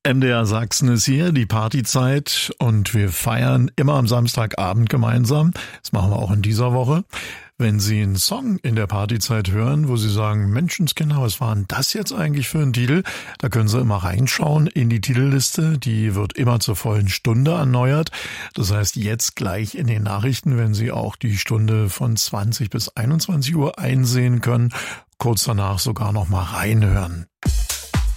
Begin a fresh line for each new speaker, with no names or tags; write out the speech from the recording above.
MDR Sachsen ist hier, die Partyzeit, und wir feiern immer am Samstagabend gemeinsam. Das machen wir auch in dieser Woche. Wenn Sie einen Song in der Partyzeit hören, wo Sie sagen, Menschenskinder, was war denn das jetzt eigentlich für ein Titel? Da können Sie immer reinschauen in die Titelliste. Die wird immer zur vollen Stunde erneuert. Das heißt, jetzt gleich in den Nachrichten, wenn Sie auch die Stunde von 20 bis 21 Uhr einsehen können, kurz danach sogar noch mal reinhören.